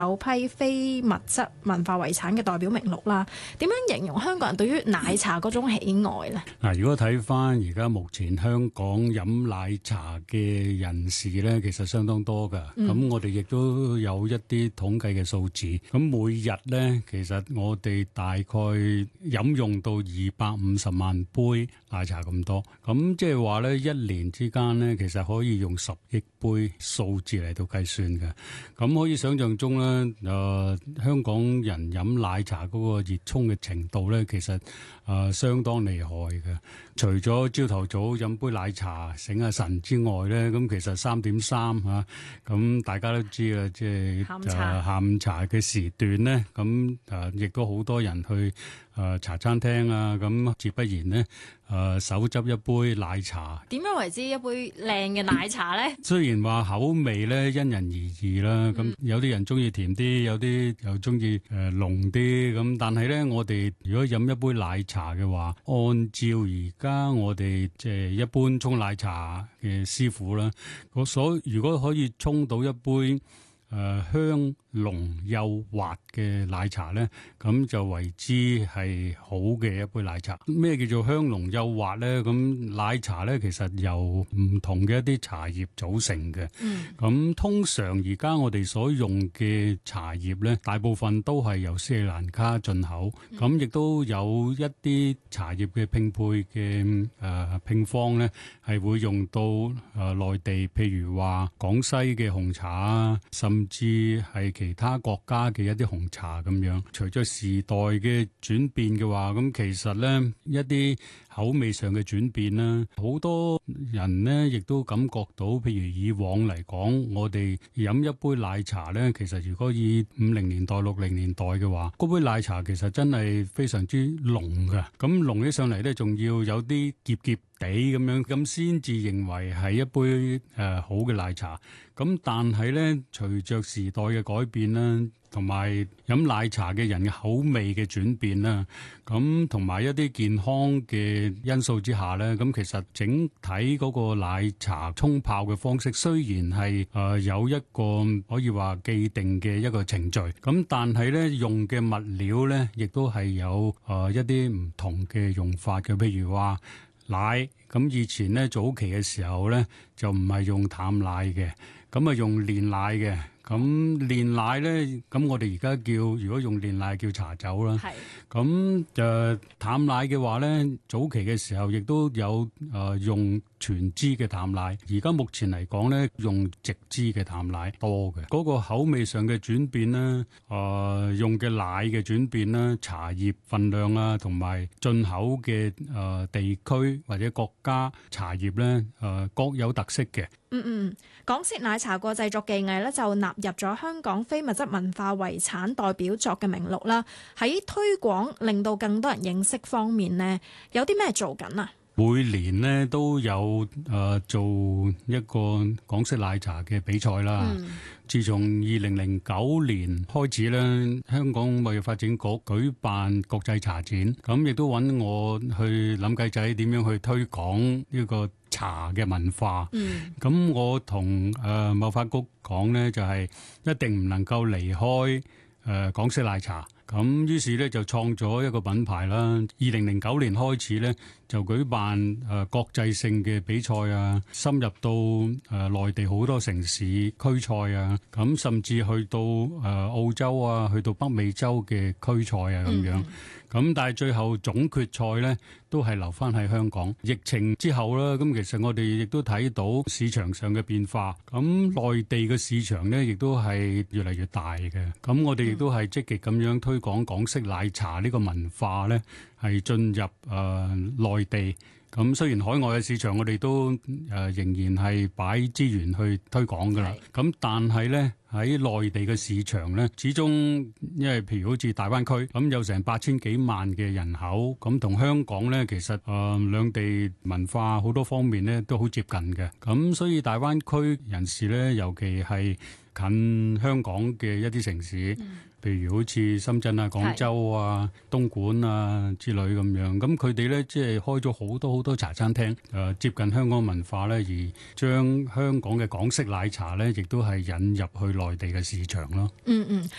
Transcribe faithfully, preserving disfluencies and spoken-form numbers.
首批非物質文化遺產嘅代表名錄啦。點樣形容香港人對於奶茶嗰種喜愛呢？ 嗱，如果睇翻而家目前香港飲奶茶嘅人士呢，其實相當多㗎。咁、嗯、我哋亦都有一啲統計嘅數字。咁每日呢，其實我哋大概飲用到二百五十萬杯奶茶咁多。咁即係話呢，一年之間呢，其實可以用十億杯數字嚟到計算嘅。咁可以想象中呢。誒、呃，香港人飲奶茶嗰個熱衷嘅程度咧，其實誒、呃、相當厲害嘅。除咗朝頭早飲杯奶茶醒下神之外咧，咁其實三點三吓，咁大家都知啦，即係誒下午茶嘅時段咧，咁誒亦都好多人去誒、呃、茶餐廳啊，咁自不然咧。誒、呃、手執一杯奶茶，點樣為之一杯靚嘅奶茶呢？ 雖然話口味咧因人而異啦，咁、嗯、有啲人中意甜啲，有啲又中意誒濃啲，咁但係咧，我哋如果飲一杯奶茶嘅話，按照而家我哋即係一般沖奶茶嘅師傅啦，我所如果可以沖到一杯。誒、呃、香濃幼滑嘅奶茶咧，咁就為之係好嘅一杯奶茶。咩叫做香濃幼滑咧？咁奶茶咧其實由唔同嘅一啲茶葉組成嘅。嗯。咁通常而家我哋所用嘅茶葉咧，大部分都係由斯里蘭卡進口。咁、嗯、亦都有一啲茶葉嘅拼配嘅誒、呃、拼方咧，係會用到誒、呃、內地，譬如話廣西嘅紅茶啊，甚至係其他國家嘅一啲紅茶咁樣。隨着時代嘅轉變嘅話，咁其實咧一啲口味上嘅轉變啦，好多人呢亦都感覺到，譬如以往嚟講，我哋飲一杯奶茶咧，其實如果以五零年代、六零年代嘅話，嗰杯奶茶其實真係非常之濃㗎。咁濃起上嚟咧，仲要有啲澀澀地咁樣，咁先至認為係一杯誒、呃、好嘅奶茶。咁但係咧，隨着時代嘅改變啦，同埋飲奶茶嘅人嘅口味嘅轉變啦，咁同埋一啲健康嘅因素之下咧，咁其實整體嗰個奶茶沖泡嘅方式雖然係誒、呃、有一個可以話既定嘅一個程序，咁但係咧用嘅物料咧，亦都係有誒、呃、一啲唔同嘅用法嘅，譬如話奶，咁以前咧早期嘅時候咧就唔係用淡奶嘅，咁啊用煉奶嘅。咁煉奶咧，咁我哋而家叫，如果用煉奶叫茶酒啦。係。咁誒淡奶嘅話咧，早期嘅時候亦都有誒、呃、用全脂嘅淡奶。而家目前嚟講咧，用直脂嘅淡奶多嘅。嗰、那個口味上嘅轉變咧，誒、呃、用嘅奶嘅轉變啦，茶葉分量啊，同埋進口嘅誒、呃、地區或者國家茶葉咧，誒、呃、各有特色嘅。 嗯嗯，港式奶茶個製作技藝咧就納入咗香港非物質文化遺產代表作嘅名錄啦。喺推廣令到更多人認識方面呢，有啲咩做緊啊？ 每年呢都有誒、呃、做一個港式奶茶嘅比賽啦。嗯、自從二零零九年開始咧，香港貿易發展局舉辦國際茶展，咁亦都揾我去諗計仔點樣去推廣呢個茶嘅文化。咁、嗯、我同誒貿發局講呢，就係、是、一定唔能夠離開誒、呃、港式奶茶。咁於是咧就創咗一個品牌啦。二零零九年開始咧就舉辦誒、呃、國際性嘅比賽啊，深入到誒、呃、內地好多城市區賽啊，咁甚至去到誒、呃、澳洲啊，去到北美洲嘅區賽啊咁樣。咁、嗯、但係最後總決賽咧都係留翻喺香港。疫情之後啦，咁其實我哋亦都睇到市場上嘅變化。咁內地嘅市場咧亦都係越嚟越大嘅。咁我哋亦都係積極咁樣推講港式奶茶呢個文化咧，係進入誒、呃、內地。咁雖然海外嘅市場我哋都誒、呃、仍然係擺資源去推廣噶啦。咁但係咧喺內地嘅市場咧，始終因為譬如好似大灣區咁有成八千幾萬嘅人口，咁同香港咧其實誒、呃、兩地文化好多方面咧都好接近嘅。咁所以大灣區人士咧，尤其係近香港嘅一啲城市。嗯譬如好似深圳啊、廣州啊、東莞啊之類咁樣，咁佢哋咧即係開咗好多好多茶餐廳，誒、呃、接近香港文化咧，而將香港嘅港式奶茶咧，亦都係引入去內地嘅市場咯。 嗯嗯，